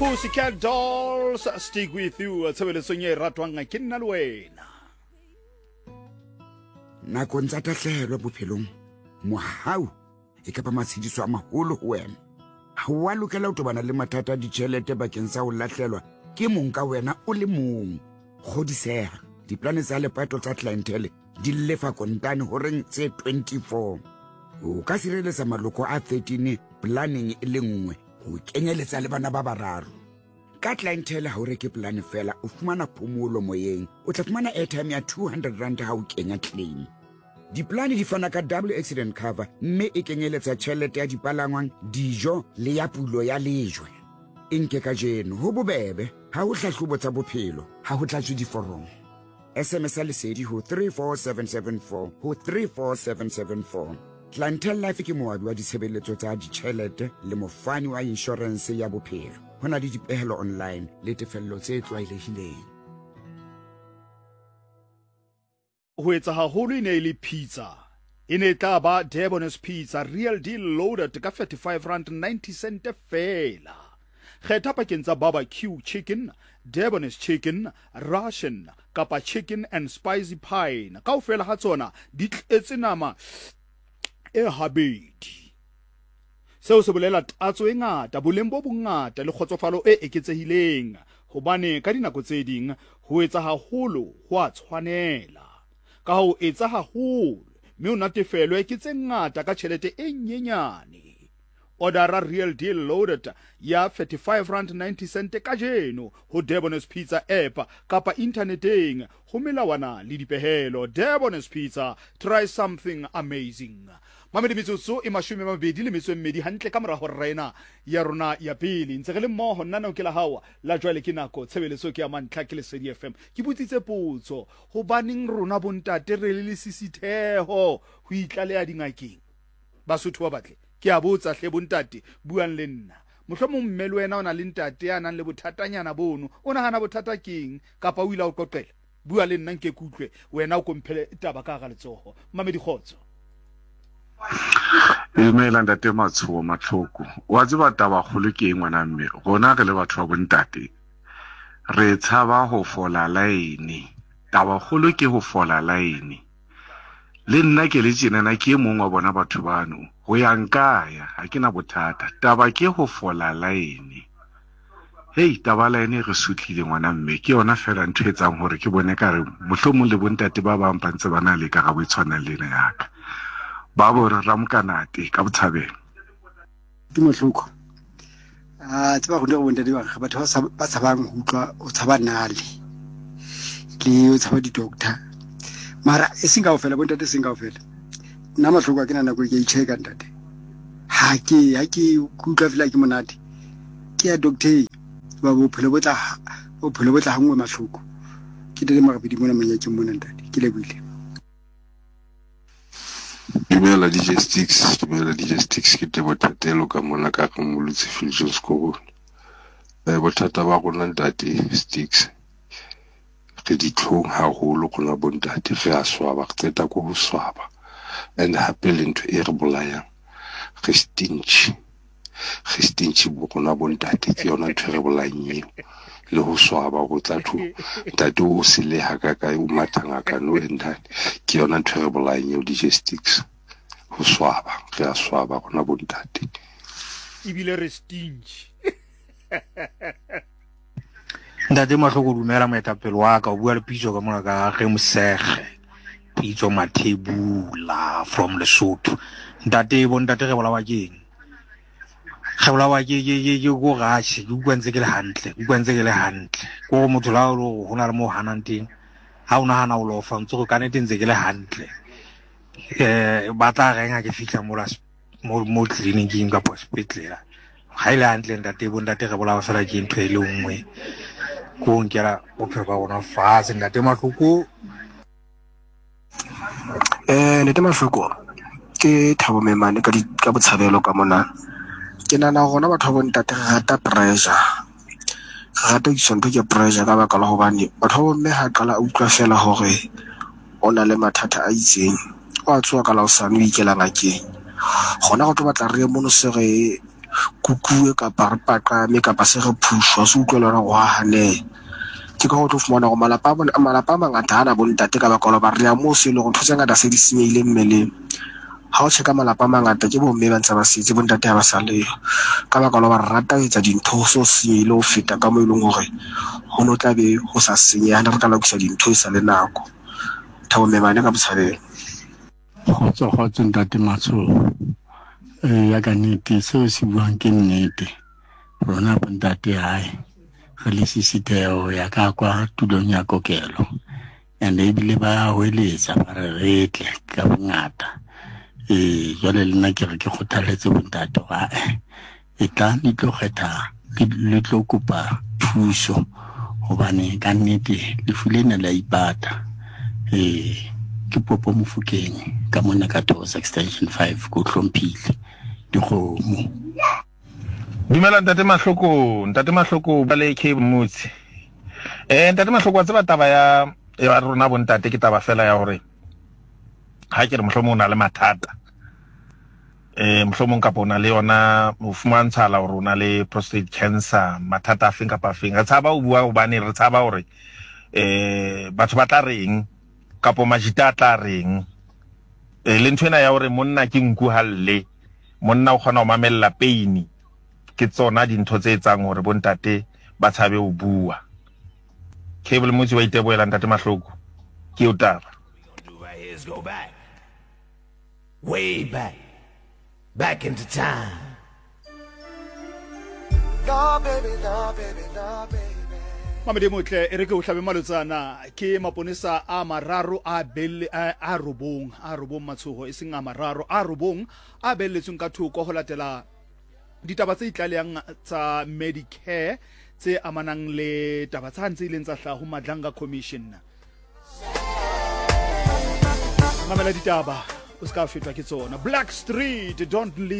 Pussycat Dolls, stick with you. Tsebeletsong e ratwang ke nna le wena. Nakong tsa tahlehelo bophelong mohau e ka ba matshediso a maholo ho wena. Ha wa lokela ho tobana le mathata a ditjhelete bakeng sa ho lahlelwa ke mong ka wena o le mong. Kgodiseha diplane tsa lepato tsa clientele di lefa kontane ho reng tse 24. O ka sireletsa maloko a 13 planning e le nngwe ho kenyeletsa le bana ba bararo. Ka clientele ha o reke plan fela o fumana phomolo moyeng, o tla fumana airtime ya 200 rand ha o kenya claim. Diplane di fana ka double accident cover mme e kenyeletsa tjhelete ya dipalangwang, dijo le ya pulo ya lejwe. Nke ka jeno ho bobebe ha o hlahlobo tsa bophelo ha ho tlatswe diforomo. SMS lesedi ho 34774 ho 34774. Clientele Life ke moabi wa ditshebeletso tsa ditjhelete le mofani wa insurance ya bophelo. Hona le dipehelo online le tefello tse tlwaelehileng. Ho etsa haholo ine le pizza. Ine tla ba Debonairs Pizza real deal loaded ka 35 rand 90 cent fela. Kgetha pakeng tsa barbecue chicken, Debonairs chicken, Russian kapa chicken and spicy pie. Kaofela ha tsona di tletse nama e habedi. Seo se bolela tatso e ngata, boleng bo bongata le kgotsofalo e eketsehileng. Hobane ka dinako tse ding ho etsa haholo ho a tshwanela. Ka ho etsa haholo mme o natefelwe ke tse ngata ka tjhelete e nyenyane. Order real deal loaded ya 35 rand 90 cent ka jeno ho Debonairs Pizza app kapa interneteng ho melawana le dipehelo. Debonairs Pizza, try something amazing. Mamedi metsotso e 22 hantle ka mora hore rena ya rona ya pele ntse re le mmoho nna no ke la hawa la jwale ke nako tshebeletso ke ya mantlha ke Lesedi FM. Ke butsitse potso ho baneng rona bontate re le sisitheho ho itlaleha dingakeng. Basotho ba batle ke a botsa hle bontate buang le nna. Mohlomong mme le wena o na le ntate ya nang le bothatanyana bono, o nahana bothata keng kapa o ila o qoqela. Bua le nna nke kutlwe wena o komphele taba ka ga letsoho. Mamedi khotso. Emela ntate Matsho matlhoko wa tseba taba kholo ke ngwana mme rona re le batho ba bontate re tshaba ho fola line. Taba kholo ke ho fola line. Le nna ke le tjenana ke mong wa bona batho bano ho ya nkaya ha ke na bothata. Taba ke ho fola line. Hey, taba line re sutlile ngwana mme ke yona fela ntho etsang hore ke bone ka re mohlomong le bontate ba bang ba ntse bana le ka ga boitshwana le nna yaka. Ba bo re ramkanate ka botshabelo. Ke mohloko tseba go le go bontate ba batho ba tshabang ho utlwa o tshaba nale le o tshaba di doctor mara e singa ofela bontate singa ofela nna mahloko a ke nana go ke icheka ntate ha ke utlwa fela ke monate ke ya doctor ba bophelo bo tla hangwe mahloko ke dile magabedi mona manya ke mona ntate ke lebile. Dumela DJ Sticks ke te botatelo ka mona ka go molutse Philjon Skobone. Bothata ba rona ntate Sticks re ditlhong haholo gona bontate re a swaba re tseta go ho swaba and hape le ntho e re bolayang re stinch bo gona bontate ke yona ntho re bolayang le ho swaba go tla thu ntate o sile ha ka o mathanga ka no endane ke yona ntho re bolayang DJ Sticks ho swaba re a swaba gona bontate ibile re stinch. Ntate mahloko dumela moetapele wa ka o bua le pitso ka mona ka ge Mosege pitso Mathebula from Lesotho. Ntate bontate re bolawa keng ge bolawa ke go gatshe ke utlwantse ke le hantle go motho la o hona le mo hanang teng ha o nahana o lo fa ntse go kanete ntse ke le hantle ba tla renga ke fihla mo clinicing ka hospital ga ile hantle ntate bontate re bolawa fela ke ntho e le nngwe go nkela bophelo ba bona fatshe ntate mahloko. Ntate mahloko ke Thabo Memane ka botshabelo ka mona ke nana gona batho ba bontate re rata pressure re rata disonto ke pressure ka baka la hobane batho ba mme ha qala utlwa fela hore ona le mathata a itseng wa tswa ka la o sane o ikela ngakeng gona go tlo batla re mono se re kukuwe kapa re paqame kapa se re phushwa se utlwela hore go hane ke ka go tlo fumana go malapa a mangata ana bontate ka baka la ba re ya mo se le go ntho tse ngata se di senyehile mmeleng ha o cheka malapa a mangata ke bomme ba ntse ba setse bontate ha ba sa le ka baka la ba rata etsa dintho so senyehile o feta ka mo e leng hore ho no tla be ho sa senyeha re ka lokisa dintho e sa le nako thabo memane ka botshabelo Kgotso ntate Matsholo ya ka nnete seo se buang ke nnete rona bontate hae re le sisiteo ya ka kwa tulong ya kokelo and ebile ba hweletsa ba re retle ka bongata jwale le nna ke re ke kgothaletse bontate wa e tla le tlo kgetha le tlo kopa thuso hobane ka nnete le fulena la ipata ke Popo Mofokeng ka mona ka Thosa extension 5 go Hlomphile dikgomo. Dumela ntate Mahloko ba le Cape Motse. Ntate Mahloko wa tseba taba ya rona bontate ke taba fela ya hore ha ke re mohlomong na le mathata mohlomong ka bona le yona o fumantshala hore ona le prostate cancer mathata a feng kapa a feng re tshaba o bua hobane re tshaba hore batho ba tla reng kapo majita tla reng le ntwena ya hore monna ke nku halle monna o khona o mamella pain ke tsona dintho tse etsang hore bontate ba tshabe o bua Cable Motse wa iteboela ntate Mahloko ke o taba go back way back into time. No baby Mamedi motle e re ke o hlabe malotsana ke maponesa a mararo a robong Matshogo e seng a mararo a robong a belletsweng ka thoko go latela ditaba tse itlaleang tsa Medicare tse amanang le taba tsa ntse ileng tsa hlago Madlanga Commission. Mamela ditaba o ska fetwa ke tsona. Black Street, don't leave